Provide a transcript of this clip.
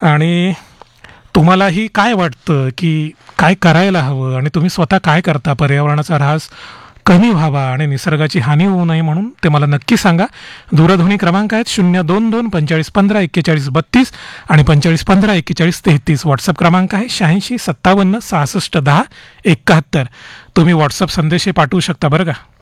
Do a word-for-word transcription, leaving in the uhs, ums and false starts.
आणि तुम्हालाही काय वाटतं की काय करायला हवं आणि तुम्ही स्वतः काय करता पर्यावरणाचा ऱ्हास कमी व्हावा आणि निसर्गाची हानी होऊ नये म्हणून ते मला नक्की सांगा. दूरध्वनी क्रमांक आहेत शून्य दोन दोन पंचेचाळीस पंधरा एक्केचाळीस बत्तीस आणि पंचेचाळीस पंधरा एक्केचाळीस तेहतीस. व्हॉट्सअप क्रमांक आहे शहाऐंशी सत्तावन्न सहासष्ट दहा एकाहत्तर. तुम्ही व्हॉट्सअप संदेशही पाठवू शकता बरं का.